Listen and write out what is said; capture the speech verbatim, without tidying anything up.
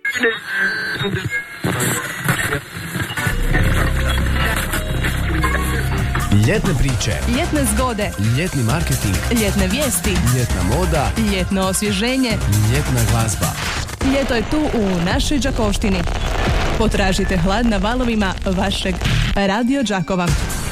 Ljetne priče, ljetne zgode, ljetni marketing, ljetne vijesti, ljetna moda, ljetno osvježenje, ljetna glazba. Ljeto je tu u našoj Đakovštini. Potražite hlad na valovima vašeg Radio Đakova.